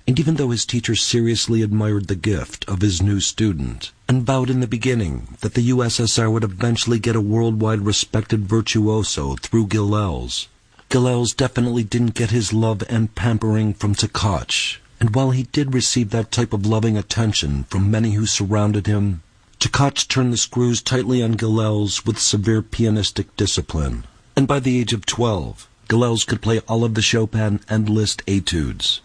And even though his teacher seriously admired the gift of his new student, and vowed in the beginning that the USSR would eventually get a worldwide respected virtuoso through Gilels, Gilels definitely didn't get his love and pampering from Tkach. And while he did receive that type of loving attention from many who surrounded him, Tkach turned the screws tightly on Gilels with severe pianistic discipline. And by the age of 12, Gilels could play all of the Chopin and Liszt etudes.